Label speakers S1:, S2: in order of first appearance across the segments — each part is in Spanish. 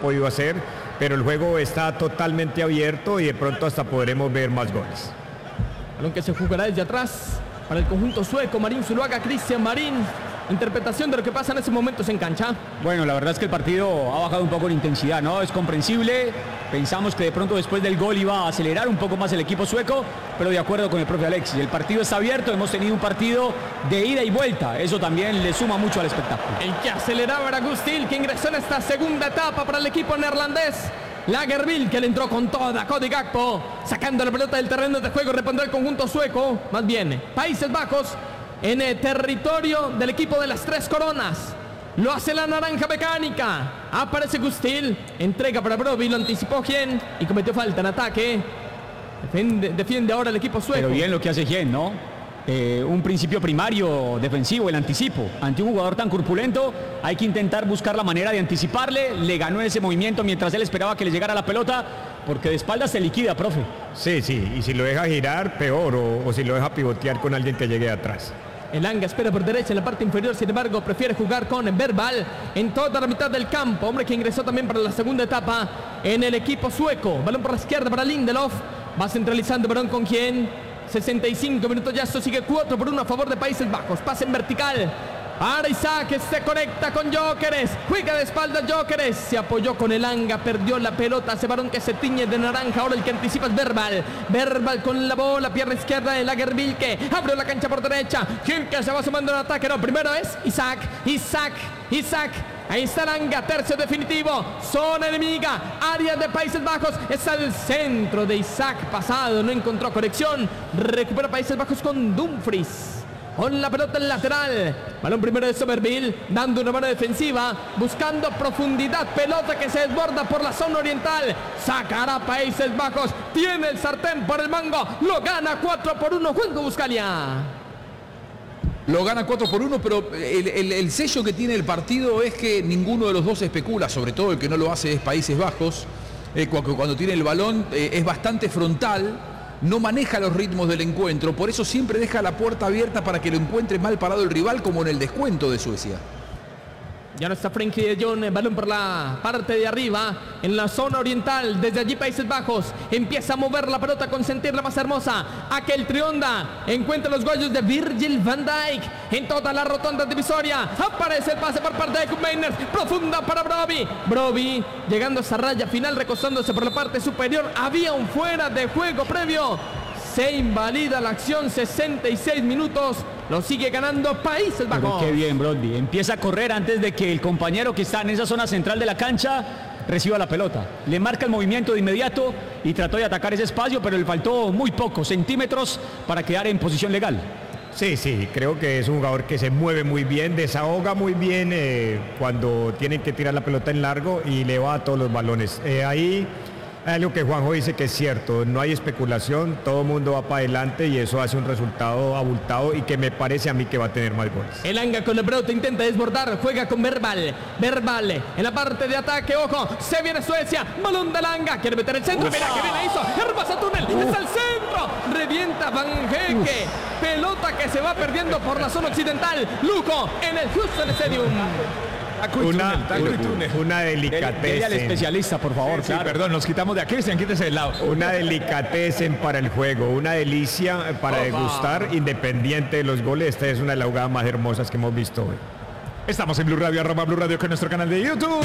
S1: podido hacer, pero el juego está totalmente abierto y de pronto hasta podremos ver más goles.
S2: Balón que se jugará desde atrás para el conjunto sueco. Marín Zuluaga, Cristian Marín. Interpretación de lo que pasa en ese momento en cancha.
S3: Bueno, la verdad es que el partido ha bajado un poco en intensidad, ¿no? Es comprensible. Pensamos que de pronto después del gol iba a acelerar un poco más el equipo sueco, pero de acuerdo con el profe Alexis. El partido está abierto, hemos tenido un partido de ida y vuelta. Eso también le suma mucho al espectáculo.
S2: El que aceleraba era Gustil, que ingresó en esta segunda etapa para el equipo neerlandés. Lagerbielke, que le entró con toda. Cody Gakpo sacando la pelota del terreno de juego. Repondrá el conjunto sueco. Más bien, Países Bajos en el territorio del equipo de las Tres Coronas. Lo hace la naranja mecánica. Aparece Gustil. Entrega para Broby. Lo anticipó Hien y cometió falta en ataque. Defiende ahora el equipo sueco.
S3: Pero bien lo que hace Hien, ¿no? Un principio primario defensivo, el anticipo. Ante un jugador tan corpulento hay que intentar buscar la manera de anticiparle. Le ganó ese movimiento mientras él esperaba que le llegara la pelota, porque de espaldas se liquida, profe.
S1: Sí, y si lo deja girar, peor, o si lo deja pivotear con alguien que llegue atrás.
S2: Elanga espera por derecha en la parte inferior, sin embargo prefiere jugar con Verbal en toda la mitad del campo. Hombre que ingresó también para la segunda etapa en el equipo sueco. Balón por la izquierda para Lindelof. Va centralizando balón con quien. 65 minutos ya, esto sigue 4-1 a favor de Países Bajos. Pase en vertical para Isaac, que se conecta con Gyökeres. Juega de espaldas Gyökeres. Se apoyó con Elanga, perdió la pelota. Ese varón que se tiñe de naranja. Ahora el que anticipa es Verbal. Verbal con la bola, pierna izquierda de Lagerbielke. Abrió la cancha por derecha. ¿Quién que se va sumando en ataque? No, primero es Isaac. Ahí está Elanga, tercio definitivo. Zona enemiga, área de Países Bajos. Está el centro de Isaac pasado. No encontró conexión. Recupera Países Bajos con Dumfries. Con la pelota en lateral. Balón primero de Somerville, dando una mano defensiva, buscando profundidad. Pelota que se desborda por la zona oriental. Sacará Países Bajos. Tiene el sartén por el mango. Lo gana 4-1. Juan Buscalia.
S4: Lo gana 4-1, pero el sello que tiene el partido es que ninguno de los dos especula, sobre todo el que no lo hace es Países Bajos. Cuando tiene el balón es bastante frontal, no maneja los ritmos del encuentro, por eso siempre deja la puerta abierta para que lo encuentre mal parado el rival, como en el descuento de Suecia.
S2: Ya no está Frenkie de Jong, el balón por la parte de arriba, en la zona oriental. Desde allí Países Bajos empieza a mover la pelota con sentirla más hermosa. Aquel Trionda encuentra los goles de Virgil van Dijk en todas las rotondas divisorias. Aparece el pase por parte de Koopmeiners, profunda para Broby. Broby llegando a esa raya final, recostándose por la parte superior. Había un fuera de juego previo. Se invalida la acción, 66 minutos. Lo sigue ganando Países Bajos.
S3: Pero qué bien, Brody. Empieza a correr antes de que el compañero que está en esa zona central de la cancha reciba la pelota. Le marca el movimiento de inmediato y trató de atacar ese espacio, pero le faltó muy pocos centímetros para quedar en posición legal.
S1: Sí, creo que es un jugador que se mueve muy bien, desahoga muy bien cuando tienen que tirar la pelota en largo y le va a todos los balones. Ahí hay algo que Juanjo dice que es cierto, no hay especulación, todo el mundo va para adelante y eso hace un resultado abultado y que me parece a mí que va a tener más goles.
S2: Elanga con la pelota intenta desbordar, juega con Verbal en la parte de ataque, ojo, se viene Suecia, balón de Elanga, quiere meter el centro, mira que bien la hizo, hermosa túnel, está el centro, revienta Van Hecke, pelota que se va perdiendo por la zona occidental, Luco en el Houston Stadium.
S1: Una delicatez.
S3: Dile al especialista, por favor.
S5: Sí, perdón, nos quitamos de aquí, Cristian, quítese del lado.
S1: Una delicatez para el juego, una delicia para degustar, independiente de los goles. Esta es una de las jugadas más hermosas que hemos visto hoy.
S5: Estamos en Blue Radio, @Blue Radio, con nuestro canal de YouTube.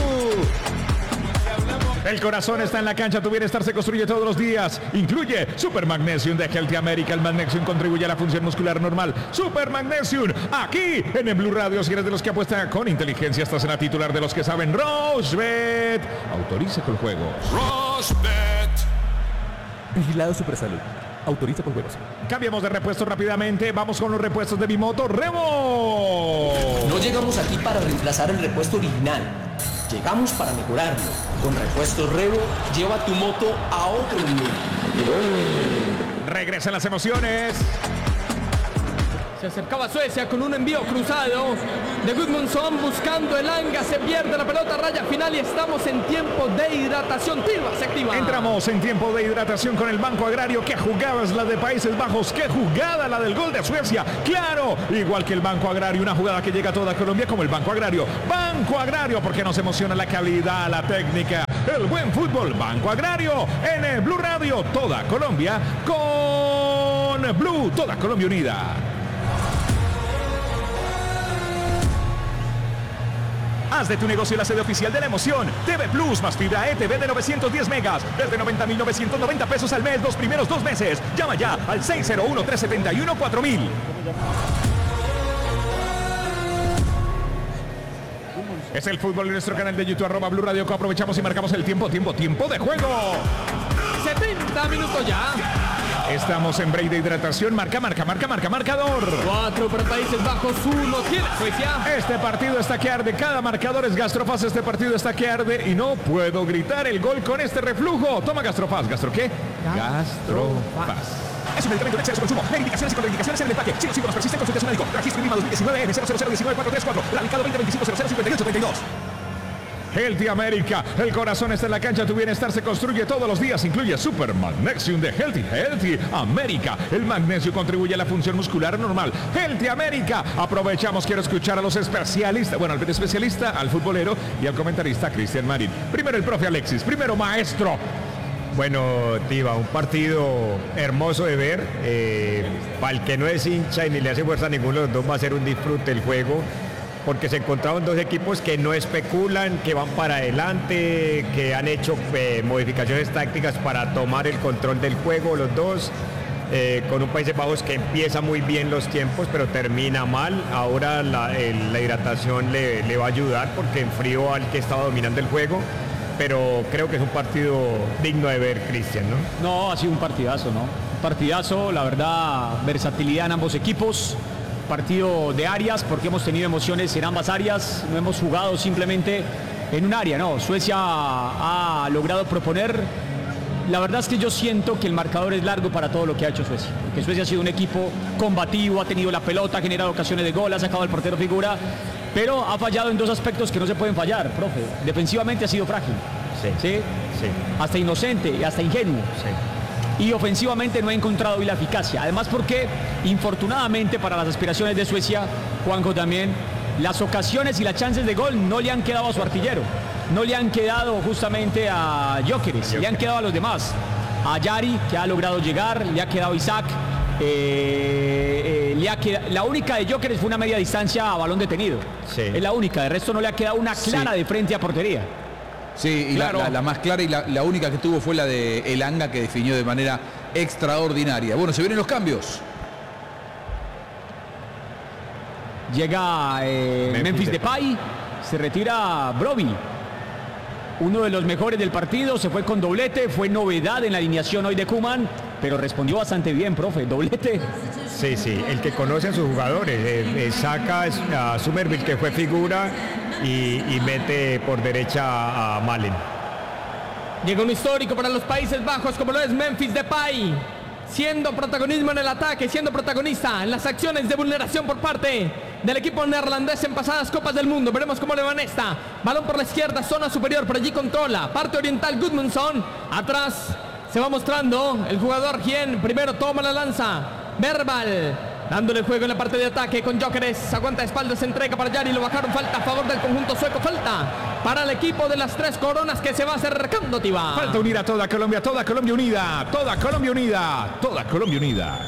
S5: El corazón está en la cancha, tu bienestar se construye todos los días. Incluye Super Magnesium de Healthy America. El Magnesium contribuye a la función muscular normal. Super Magnesium, aquí en el Blue Radio. Si eres de los que apuestan con inteligencia, estás en la titular de los que saben. Rosebet, autoriza con el juego.
S6: Rosebet.
S7: Vigilado Supersalud. Autoriza por juegos.
S5: Cambiamos de repuesto rápidamente. Vamos con los repuestos de Bimoto. ¡Remo!
S8: No llegamos aquí para reemplazar el repuesto original. Llegamos para mejorarlo. Con Repuestos Revo, lleva tu moto a otro nivel.
S5: Regresan las emociones.
S2: Se acercaba Suecia con un envío cruzado de Gudmundsson buscando Elanga, se pierde la pelota, raya final y estamos en tiempo de hidratación. Tilba se activa.
S5: Entramos en tiempo de hidratación con el Banco Agrario. ¿Qué jugada es la de Países Bajos? ¿Qué jugada la del gol de Suecia? Claro, igual que el Banco Agrario, una jugada que llega a toda Colombia como el Banco Agrario. Banco Agrario, porque nos emociona la calidad, la técnica el buen fútbol. Banco Agrario en Blue Radio. Toda Colombia con Blue. Toda Colombia unida. Haz de tu negocio la sede oficial de la emoción. TV Plus más fibra ETV de 910 megas. Desde 90.990 pesos al mes los primeros 2 meses. Llama ya al 601-371-4000. Es el fútbol en nuestro canal de YouTube, @Blue Radio Co. Aprovechamos y marcamos el tiempo de juego.
S2: 70 minutos ya.
S5: Estamos en break de hidratación. Marcador.
S2: 4 para Países Bajos, 1 tiene Suecia.
S5: Este partido está que arde. Cada marcador es Gastrofaz. Este partido está que arde. Y no puedo gritar el gol con este reflujo. Toma Gastrofaz. ¿Gastro qué? Gastrofaz. Es un medicamento de exceso de consumo. Ver indicaciones y contraindicaciones en el empaque. Si los síntomas persisten, consulte a su médico. Registro INVIMA 2019 N 0019434. Radicado 2025 Healthy América, el corazón está en la cancha, tu bienestar se construye todos los días, incluye Super Magnesium de Healthy América. El magnesio contribuye a la función muscular normal. Healthy América, aprovechamos, quiero escuchar a los especialistas, bueno, al especialista, al futbolero y al comentarista Cristian Marín. Primero el profe Alexis, primero maestro.
S1: Bueno, Tiva, un partido hermoso de ver. Para el que no es hincha y ni le hace fuerza a ninguno de los dos, va a ser un disfrute el juego, porque se encontraron dos equipos que no especulan, que van para adelante, que han hecho modificaciones tácticas para tomar el control del juego, los dos. Con un Países Bajos que empieza muy bien los tiempos, pero termina mal. Ahora la hidratación le va a ayudar, porque enfrió al que estaba dominando el juego. Pero creo que es un partido digno de ver, Cristian, ¿no?
S3: No, ha sido un partidazo, ¿no? Un partidazo, la verdad, versatilidad en ambos equipos. Partido de áreas, porque hemos tenido emociones en ambas áreas. No hemos jugado simplemente en un área, ¿no? Suecia ha logrado proponer. La verdad es que yo siento que el marcador es largo para todo lo que ha hecho Suecia. Porque Suecia ha sido un equipo combativo, ha tenido la pelota, ha generado ocasiones de gol, ha sacado al portero figura. Pero ha fallado en dos aspectos que no se pueden fallar, profe. Defensivamente ha sido frágil. Sí. Hasta inocente y hasta ingenuo.
S1: Sí.
S3: Y ofensivamente no ha encontrado la eficacia. Además porque, infortunadamente para las aspiraciones de Suecia, Juanjo, también, las ocasiones y las chances de gol no le han quedado a su artillero. No le han quedado justamente a Gyökeres, le han quedado a los demás. A Yari, que ha logrado llegar, le ha quedado Isaac. La única de Gyökeres fue una media distancia a balón detenido.
S1: Sí.
S3: Es la única, de resto no le ha quedado una clara de frente a portería.
S4: Sí, y
S3: claro.
S4: la más clara y la única que tuvo fue la de Elanga, que definió de manera extraordinaria. Bueno, se vienen los cambios.
S3: Llega Memphis Depay, se retira Brobbey, uno de los mejores del partido, se fue con doblete, fue novedad en la alineación hoy de Koeman, pero respondió bastante bien, profe, doblete.
S1: Sí, el que conoce a sus jugadores, saca a Somerville, que fue figura, y mete por derecha a Malen.
S2: Llega un histórico para los Países Bajos, como lo es Memphis Depay, siendo protagonismo en el ataque, siendo protagonista en las acciones de vulneración por parte del equipo neerlandés en pasadas Copas del Mundo. Veremos cómo le van esta. Balón por la izquierda, zona superior, por allí controla. Parte oriental, Gudmundsson. Atrás se va mostrando el jugador quien primero toma la lanza. Verbal, dándole juego en la parte de ataque con Gyökeres. Aguanta espaldas, se entrega para Yari. Lo bajaron, falta a favor del conjunto sueco. Falta para el equipo de las Tres Coronas, que se va acercando, Tiva.
S5: Falta unir a toda Colombia unida. Toda Colombia unida. Toda Colombia unida.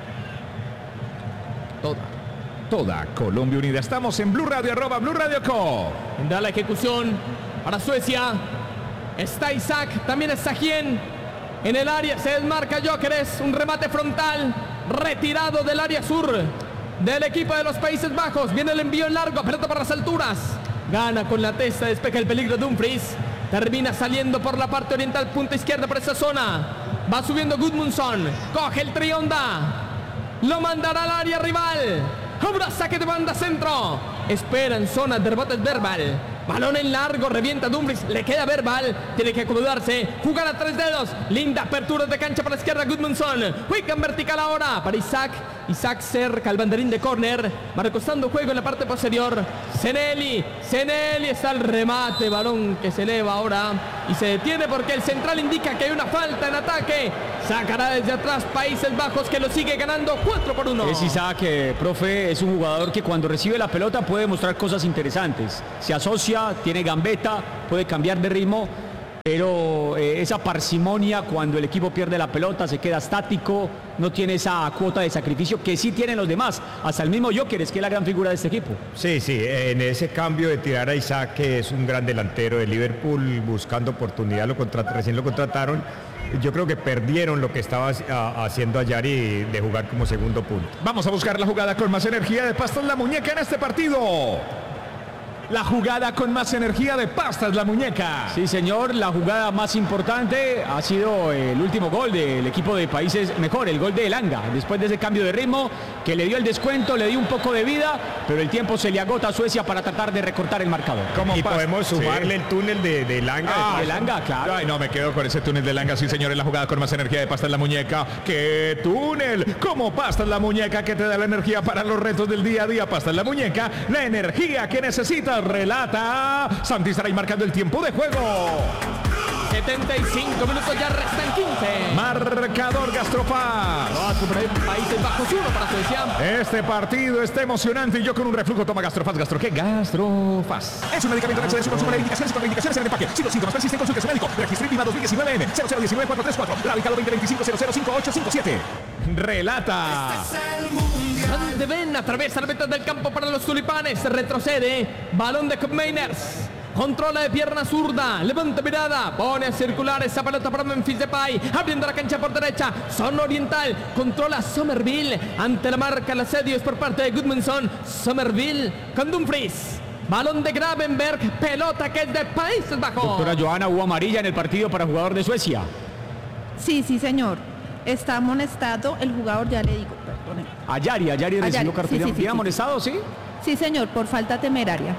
S5: Toda Colombia unida. Estamos en Blue Radio, @Blue Radio Co.
S2: Da la ejecución para Suecia. Está Isaac, también está Hien. En el área se desmarca Gyökeres. Un remate frontal retirado del área sur del equipo de los Países Bajos. Viene el envío en largo, pelota para las alturas. Gana con la testa, despeja el peligro Dumfries. Termina saliendo por la parte oriental, punta izquierda por esa zona. Va subiendo Gudmundsson. Coge el trionda. Lo mandará al área rival. Cobra saque de banda centro. Espera en zona de rebotes Verbal. Balón en largo, revienta Dumfries, le queda Verbal, tiene que acomodarse, jugar a 3 dedos, linda apertura de cancha para la izquierda Gudmundsson, juega en vertical ahora para Isaac cerca al banderín de córner, va recostando juego en la parte posterior, Zeneli está el remate, balón que se eleva ahora y se detiene porque el central indica que hay una falta en ataque, sacará desde atrás Países Bajos, que lo sigue ganando 4-1.
S3: Es Isaac, profe, es un jugador que cuando recibe la pelota puede mostrar cosas interesantes, se asocia, tiene gambeta, puede cambiar de ritmo. pero esa parsimonia cuando el equipo pierde la pelota, se queda estático, no tiene esa cuota de sacrificio que sí tienen los demás, hasta el mismo Gyökeres, que es la gran figura de este equipo.
S1: Sí, en ese cambio de tirar a Isaac, que es un gran delantero de Liverpool, buscando oportunidad, recién lo contrataron. Yo creo que perdieron lo que estaba haciendo Ayari de jugar como segundo punto.
S5: Vamos a buscar la jugada con más energía de Pastas La Muñeca en este partido. La jugada con más energía de Pastas La Muñeca.
S3: Sí, señor, la jugada más importante ha sido el último gol del equipo de Países Mejor, el gol de Elanga. Después de ese cambio de ritmo que le dio el descuento, le dio un poco de vida, pero el tiempo se le agota a Suecia para tratar de recortar el marcador.
S1: Y podemos sumarle el túnel de Elanga.
S3: De Elanga, claro.
S5: Ay, no, me quedo con ese túnel de Elanga, sí, señor, en la jugada con más energía de Pastas La Muñeca. ¡Qué túnel! Como Pastas La Muñeca, que te da la energía para los retos del día a día. Pastas La Muñeca, la energía que necesitas. Relata Santi estará ahí marcando el tiempo de juego.
S2: 75 minutos, ya restan 15.
S5: Marcador Gastrofaz.
S2: Países Bajos 1 para Suecia.
S5: Este partido está emocionante y yo con un reflujo toma Gastrofaz. ¿Qué? Gastrofaz. Es un medicamento de su consumo de indicaciones y contraindicaciones en el empaque. Si los síntomas persisten, consulte a su médico. Registro INVIMA 2019 N 0019434. Radicado 2025-005857. Relata.
S2: Van de Ven atraviesa la mitad del campo para los tulipanes. Retrocede. Balón de Koopmeiners. Controla de pierna zurda, levanta mirada, pone a circular esa pelota para Memphis Depay, abriendo la cancha por derecha, zona oriental, controla Somerville, ante la marca, el asedio es por parte de Gudmundsson, Somerville con Dumfries, balón de Gravenberg, pelota que es de Países Bajos.
S3: Doctora Johanna, hubo amarilla en el partido para jugador de Suecia.
S6: Sí, señor, está amonestado el jugador, ya le digo, perdone.
S3: Ayari recibió cartulina,
S6: sí.
S3: amonestado, ¿sí?
S6: Sí, señor, por falta temeraria.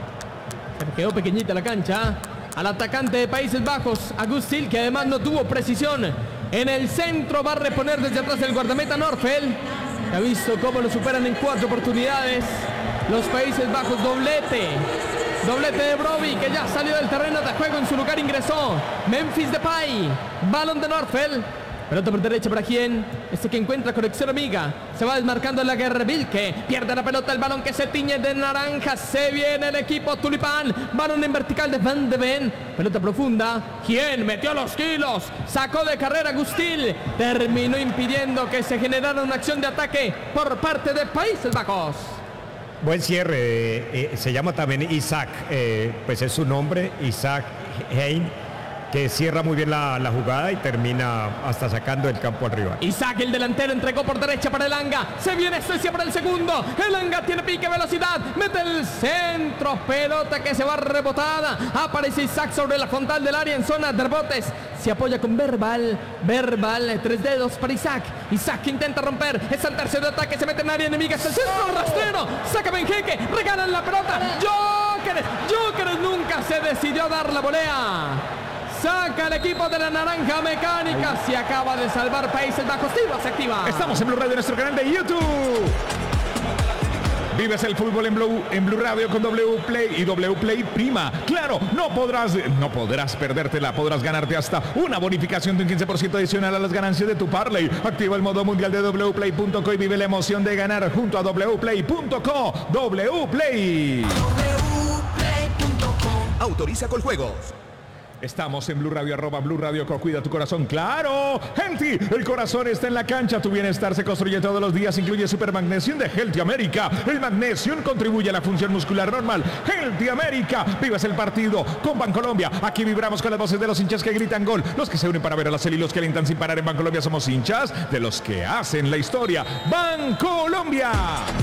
S2: Se quedó pequeñita la cancha. Al atacante de Países Bajos, Agustil, que además no tuvo precisión. En el centro va a reponer desde atrás el guardameta Norfeld. Ha visto cómo lo superan en 4 oportunidades. Los Países Bajos, doblete. Doblete de Broby, que ya salió del terreno de juego. En su lugar ingresó Memphis Depay. Balón de Norfeld. Pelota por derecha, ¿para quién? Este que encuentra conexión amiga. Se va desmarcando la guerra Vilke. Pierde la pelota, el balón que se tiñe de naranja. Se viene el equipo tulipán. Balón en vertical de Van de Ven. Pelota profunda. ¿Quién metió los kilos? Sacó de carrera Gustil. Terminó impidiendo que se generara una acción de ataque por parte de Países Bajos.
S1: Buen cierre. Se llama también Isaac. Pues es su nombre, Isaac Hein, que cierra muy bien la jugada y termina hasta sacando el campo al rival.
S2: Isaac, el delantero, entregó por derecha para Elanga. Se viene Suecia para el segundo. Elanga tiene pique, velocidad. Mete el centro. Pelota que se va rebotada. Aparece Isaac sobre la frontal del área en zona de rebotes. Se apoya con Verbal. Verbal, 3 dedos para Isaac. Isaac intenta romper. Es el tercer ataque. Se mete en área enemiga. Es el centro rastrero. Saca Benjeque. Regalan la pelota. Gyökeres nunca se decidió a dar la volea. Saca el equipo de la naranja mecánica. Se acaba de salvar Países Bajos. Se activa.
S5: Estamos en Blue Radio, nuestro canal de YouTube. Vives el fútbol en Blue Radio con W Play y W Play Prima. Claro, no podrás perdértela, podrás ganarte hasta una bonificación de un 15% adicional a las ganancias de tu parlay. Activa el modo mundial de wplay.co y vive la emoción de ganar junto a wplay.co. WPlay.
S9: Autoriza con juegos.
S5: Estamos en Blue Radio, @Blue Radio, cuida tu corazón, ¡claro! Healthy, el corazón está en la cancha, tu bienestar se construye todos los días, incluye Super Magnesium de Healthy America. El Magnesium contribuye a la función muscular normal. Healthy America, vivas el partido con Bancolombia. Aquí vibramos con las voces de los hinchas que gritan gol, los que se unen para ver a las y los que alientan sin parar. En Bancolombia somos hinchas de los que hacen la historia. Bancolombia.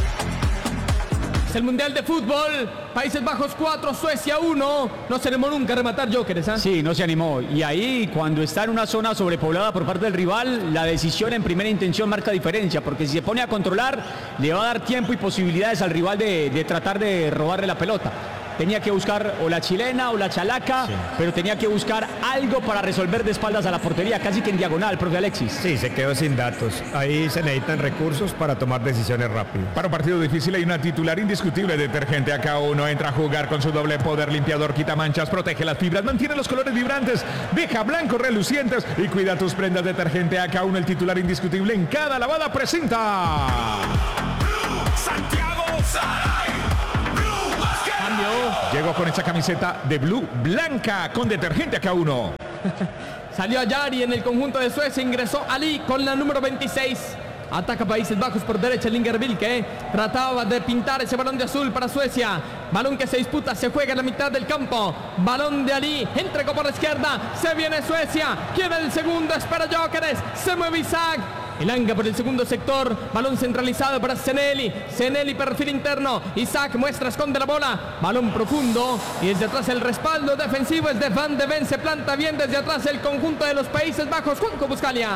S2: Es el Mundial de Fútbol. Países Bajos 4, Suecia 1. No se animó nunca a rematar Gyökeres, ¿eh?
S3: Sí, no se animó. Y ahí, cuando está en una zona sobrepoblada por parte del rival, la decisión en primera intención marca diferencia. Porque si se pone a controlar, le va a dar tiempo y posibilidades al rival de tratar de robarle la pelota. Tenía que buscar o la chilena o la chalaca, sí, pero tenía que buscar algo para resolver de espaldas a la portería, casi que en diagonal, profe Alexis.
S1: Sí, se quedó sin datos. Ahí se necesitan recursos para tomar decisiones rápidas.
S5: Para un partido difícil hay una titular indiscutible. Detergente AK1 entra a jugar con su doble poder limpiador, quita manchas, protege las fibras, mantiene los colores vibrantes, deja blancos relucientes y cuida tus prendas. Detergente AK1, el titular indiscutible en cada lavada, presenta
S2: Van cambio.
S5: Llegó con esa camiseta de blue blanca con detergente AK1.
S2: Salió Ayari en el conjunto de Suecia. Ingresó Ali con la número 26. Ataca Países Bajos por derecha. Lingerbilke trataba de pintar ese balón de azul para Suecia. Balón que se disputa, se juega en la mitad del campo. Balón de Ali, entregó por la izquierda. Se viene Suecia, quiere el segundo, espera Gyökeres. Se mueve Isaac. Elanga por el segundo sector. Balón centralizado para Zeneli. Zeneli perfil interno. Isaac muestra, esconde la bola. Balón profundo. Y desde atrás el respaldo defensivo es de Van de Ven. Se planta bien desde atrás el conjunto de los Países Bajos. Juanjo Buscalia.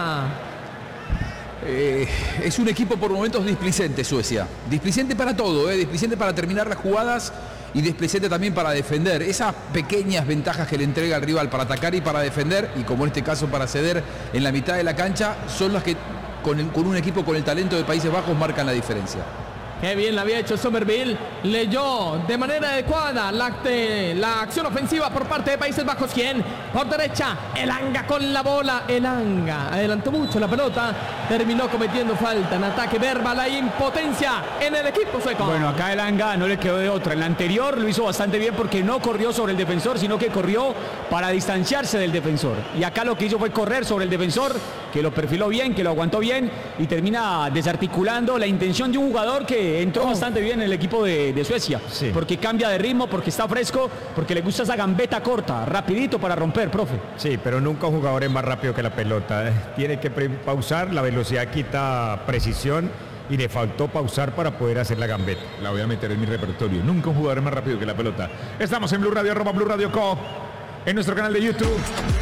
S4: Es un equipo por momentos displicente Suecia. Displicente para todo, displicente para terminar las jugadas y displicente también para defender. Esas pequeñas ventajas que le entrega al rival para atacar y para defender, y como en este caso para ceder en la mitad de la cancha, son las que con un equipo con el talento de Países Bajos marcan la diferencia.
S2: Qué bien la había hecho Somerville. Leyó de manera adecuada la acción ofensiva por parte de Países Bajos. ¿Quién? Por derecha, Elanga con la bola. Elanga adelantó mucho la pelota. Terminó cometiendo falta en ataque. Verbal, hay impotencia en el equipo sueco.
S3: Bueno, acá Elanga no le quedó de otra. En la anterior lo hizo bastante bien porque no corrió sobre el defensor, sino que corrió para distanciarse del defensor. Y acá lo que hizo fue correr sobre el defensor, que lo perfiló bien, que lo aguantó bien y termina desarticulando la intención de un jugador que entró bastante bien en el equipo de Suecia,
S1: sí.
S3: Porque cambia de ritmo, porque está fresco, porque le gusta esa gambeta corta, rapidito para romper, profe.
S1: Sí, pero nunca un jugador es más rápido que la pelota. Tiene que pausar, la velocidad quita precisión y le faltó pausar para poder hacer la gambeta.
S5: La voy a meter en mi repertorio. Nunca un jugador es más rápido que la pelota. Estamos en Blue Radio, @Blue Radio Co. En nuestro canal de YouTube.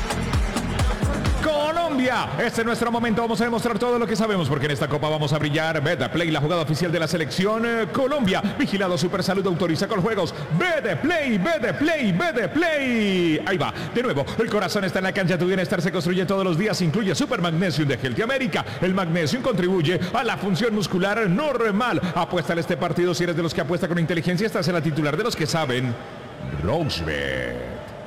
S5: Colombia, este es nuestro momento, vamos a demostrar todo lo que sabemos porque en esta copa vamos a brillar. Betplay, la jugada oficial de la selección Colombia, vigilado Supersalud, autoriza con juegos. Betplay, Betplay, Betplay. Ahí va, de nuevo, el corazón está en la cancha, tu bienestar se construye todos los días, incluye Super Magnesium de Healthy America. El Magnesium contribuye a la función muscular normal. Apuéstale este partido si eres de los que apuesta con inteligencia, estás en la titular de los que saben. Rochebet.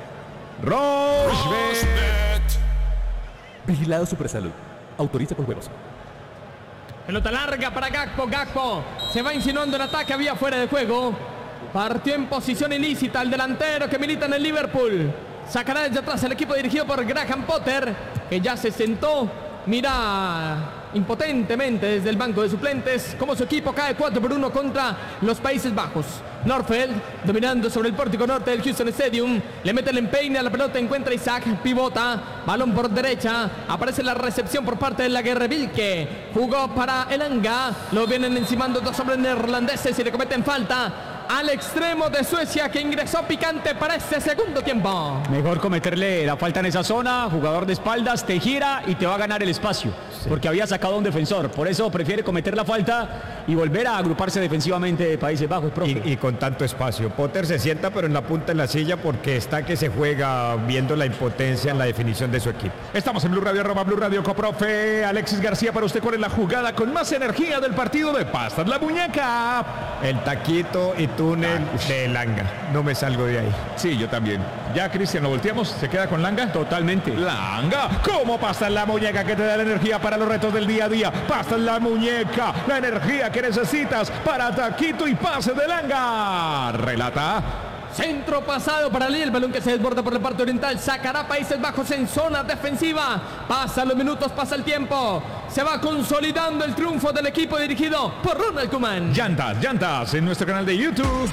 S7: Vigilado Supersalud. Autoriza con juegos.
S2: Pelota larga para Gakpo. Gakpo se va insinuando en ataque, había fuera de juego. Partió en posición ilícita el delantero que milita en el Liverpool. Sacará desde atrás el equipo dirigido por Graham Potter, que ya se sentó. Mira impotentemente desde el banco de suplentes como su equipo cae 4-1 contra los Países Bajos. Norfeld dominando sobre el pórtico norte del Houston Stadium. Le mete el empeine a la pelota, encuentra Isaac, pivota, balón por derecha. Aparece la recepción por parte de la Lingerbilke. Jugó para Elanga. Lo vienen encimando dos hombres neerlandeses y le cometen falta al extremo de Suecia, que ingresó picante para este segundo tiempo.
S3: Mejor cometerle la falta en esa zona, jugador de espaldas, te gira y te va a ganar el espacio, porque había sacado a un defensor, por eso prefiere cometer la falta y volver a agruparse defensivamente de Países Bajos, profe.
S1: Y con tanto espacio. Potter se sienta pero en la punta de la silla porque está que se juega viendo la impotencia en la definición de su equipo.
S5: Estamos en Blue Radio, @Blue Radio Co. Profe Alexis García, para usted, ¿cuál es la jugada con más energía del partido de Pastas la Muñeca?
S1: El taquito y túnel de Elanga. No me salgo de ahí.
S5: Sí, yo también. Ya, Cristian, ¿lo volteamos? ¿Se queda con Langa?
S3: Totalmente.
S5: Langa, ¿cómo Pastas la Muñeca que te da la energía para los retos del día a día? Pastas la Muñeca, la energía que necesitas para taquito y pase de Langa. Relata.
S2: Centro pasado para Ali, el balón que se desborda por la parte oriental. Sacará Países Bajos en zona defensiva. Pasan los minutos, pasa el tiempo. Se va consolidando el triunfo del equipo dirigido por Ronald Koeman.
S5: Llantas en nuestro canal de YouTube.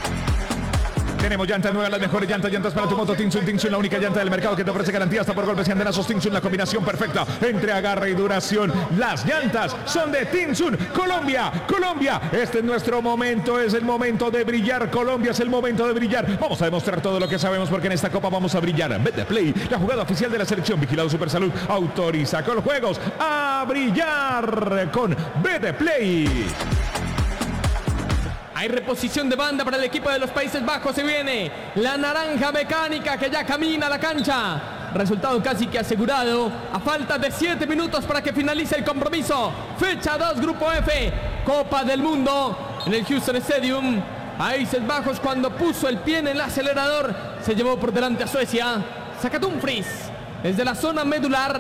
S5: Tenemos llantas nuevas, las mejores llantas para tu moto. Tinsun, la única llanta del mercado que te ofrece garantía hasta por golpes y andenazos. Tinsun, la combinación perfecta entre agarre y duración. Las llantas son de Tinsun. Colombia, este es nuestro momento, es el momento de brillar. Colombia, es el momento de brillar. Vamos a demostrar todo lo que sabemos porque en esta copa vamos a brillar. Betplay, la jugada oficial de la selección, vigilado Supersalud, autoriza con juegos a brillar con Betplay.
S2: Hay reposición de banda para el equipo de los Países Bajos. Se viene la naranja mecánica que ya camina a la cancha. Resultado casi que asegurado. A falta de 7 minutos para que finalice el compromiso. Fecha 2, Grupo F. Copa del Mundo en el Houston Stadium. Países Bajos, cuando puso el pie en el acelerador, se llevó por delante a Suecia. Saca Dumfries desde la zona medular.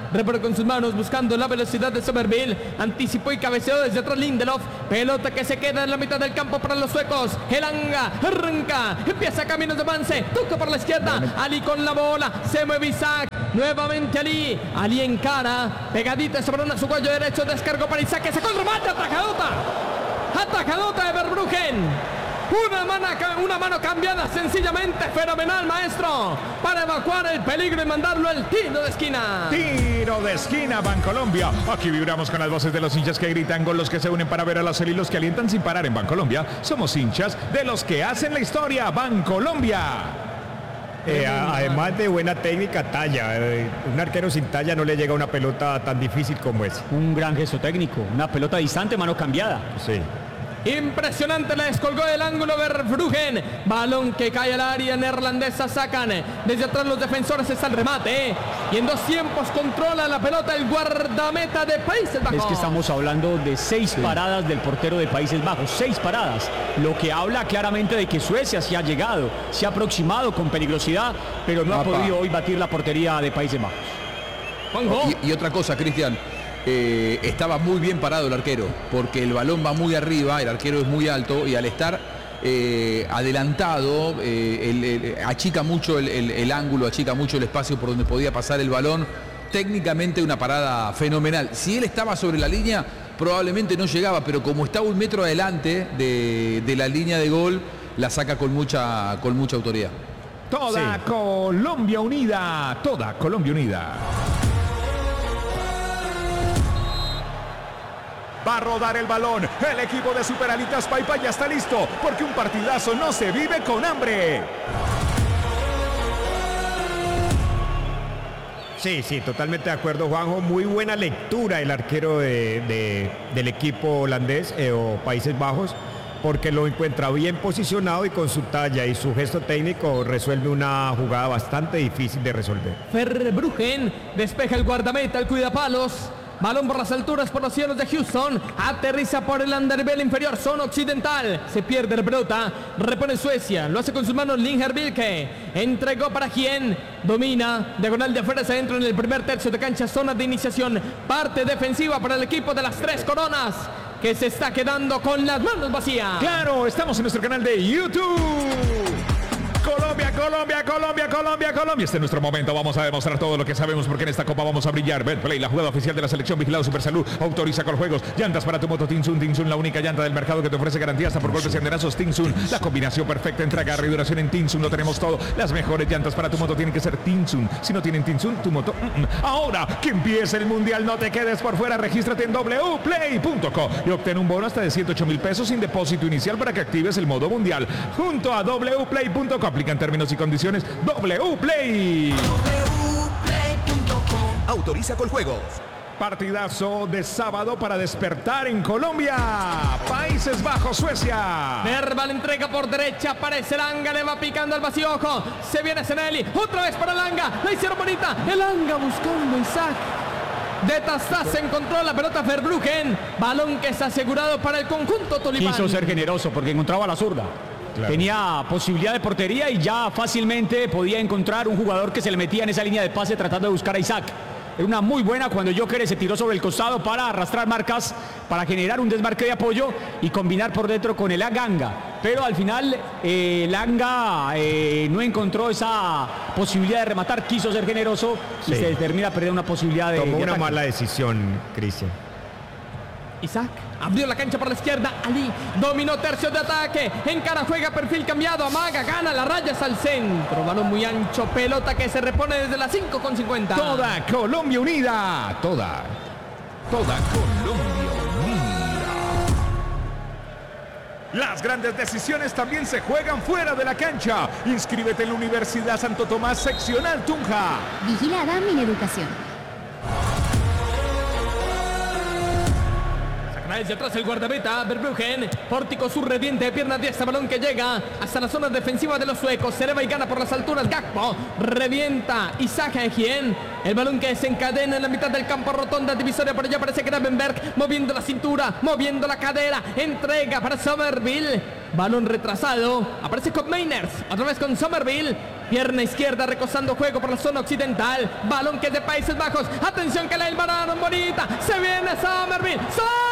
S2: repone con sus manos buscando la velocidad de Somerville. Anticipó y cabeceó desde atrás Lindelof. Pelota que se queda en la mitad del campo para los suecos. Elanga arranca, empieza caminos de avance, toca por la izquierda. Ali con la bola, se mueve Isaac. Nuevamente Ali encara, pegadita sobre su cuello derecho, descargó para Isaac, que sacó el remate, atajadota de Verbruggen. Una mano cambiada, sencillamente fenomenal, maestro, para evacuar el peligro y mandarlo al tiro de esquina.
S5: Tiro de esquina, Bancolombia. Aquí vibramos con las voces de los hinchas que gritan, con los que se unen para ver a la Cel y los que alientan sin parar en Bancolombia. Somos hinchas de los que hacen la historia, Bancolombia.
S1: Además de buena técnica, talla. Un arquero sin talla no le llega a una pelota tan difícil como es.
S3: Un gran gesto técnico, una pelota distante, mano cambiada.
S1: Sí.
S2: Impresionante, la descolgó del ángulo Verbruggen. Balón que cae al área neerlandesa, sacan. Desde atrás los defensores, está el remate. Y en 2 tiempos controla la pelota el guardameta de Países Bajos.
S3: Es que estamos hablando de 6 paradas del portero de Países Bajos. 6 paradas. Lo que habla claramente de que Suecia se ha llegado, se ha aproximado con peligrosidad, pero no ha podido hoy batir la portería de Países Bajos.
S4: Y otra cosa, Cristian. Estaba muy bien parado el arquero, porque el balón va muy arriba, el arquero es muy alto y al estar adelantado achica mucho el ángulo, achica mucho el espacio por donde podía pasar el balón. Técnicamente una parada fenomenal. Si él estaba sobre la línea, probablemente no llegaba, pero como está 1 metro adelante de la línea de gol, la saca con mucha autoridad.
S5: Toda Colombia unida, toda Colombia unida. Va a rodar el balón. El equipo de Superalitas Paipa ya está listo, porque un partidazo no se vive con hambre.
S1: Sí, totalmente de acuerdo, Juanjo. Muy buena lectura el arquero del equipo holandés o Países Bajos, porque lo encuentra bien posicionado y con su talla y su gesto técnico resuelve una jugada bastante difícil de resolver.
S2: Verbruggen despeja el guardameta, el cuidapalos. Balón por las alturas, por los cielos de Houston. Aterriza por el underbel inferior, zona occidental. Se pierde la pelota. Repone Suecia. Lo hace con sus manos Linger Vilke. Entregó para Hien. Domina. Diagonal de afuera, se entra en el primer tercio de cancha. Zona de iniciación. Parte defensiva para el equipo de las 3 coronas, que se está quedando con las manos vacías.
S5: Claro, estamos en nuestro canal de YouTube. Colombia, Colombia, Colombia, Colombia, Colombia. Este es nuestro momento. Vamos a demostrar todo lo que sabemos, porque en esta copa vamos a brillar. Betplay, la jugada oficial de la selección, vigilado Supersalud. Autoriza con juegos. Llantas para tu moto Tinsun. Tinsun, la única llanta del mercado que te ofrece garantía hasta por golpes y andenazos. Tinsun, la combinación perfecta entre agarre y duración. En Tinsun lo tenemos todo. Las mejores llantas para tu moto tienen que ser Tinsun. Si no tienen Tinsun, tu moto... Ahora que empiece el mundial, no te quedes por fuera. Regístrate en wplay.co y obtén un bono hasta de 108,000 pesos sin depósito inicial para que actives el modo mundial. Junto a wplay.co. Aplican términos y condiciones. WPlay.
S7: Autoriza con juegos.
S5: Partidazo de sábado para despertar en Colombia. Países Bajos, Suecia.
S2: Verbal entrega por derecha, aparece Elanga, le va picando al vacío, ojo. Se viene Zenelli, otra vez para Elanga. La hicieron bonita. Elanga buscando Isaac. De Tastá se encontró la pelota Verbruggen. Balón que está asegurado para el conjunto tolipán.
S3: Quiso ser generoso porque encontraba la zurda. Claro. Tenía posibilidad de portería y ya fácilmente podía encontrar un jugador que se le metía en esa línea de pase tratando de buscar a Isaac. Era una muy buena cuando Joker se tiró sobre el costado para arrastrar marcas, para generar un desmarque de apoyo y combinar por dentro con el Aganga. Pero al final Elanga no encontró esa posibilidad de rematar, quiso ser generoso y se termina perdiendo una posibilidad de...
S1: Tomó una
S3: ataque.
S1: mala decisión, Cristian.
S2: Isaac abrió la cancha por la izquierda. Ali dominó tercio de ataque. Encara, juega, perfil cambiado. Amaga, gana las rayas al centro. Balón muy ancho. Pelota que se repone desde las 5:50.
S5: Toda Colombia unida. Toda Colombia unida. Las grandes decisiones también se juegan fuera de la cancha. Inscríbete en la Universidad Santo Tomás Seccional Tunja.
S9: Vigilada Mineducación.
S2: Desde atrás el guardameta, Verbruggen. Pórtico sur, reviente de pierna diestra. Balón que llega hasta la zona defensiva de los suecos. Se eleva y gana por las alturas. Gakpo revienta Isaac Hien. El balón que desencadena en la mitad del campo. Rotonda divisoria. Por allá aparece Gravenberg moviendo la cintura, moviendo la cadera. Entrega para Somerville. Balón retrasado. Aparece con Meiners. Otra vez con Somerville. Pierna izquierda recosando juego por la zona occidental. Balón que es de Países Bajos. Atención que la hilvanaron bonita. Se viene Summerville.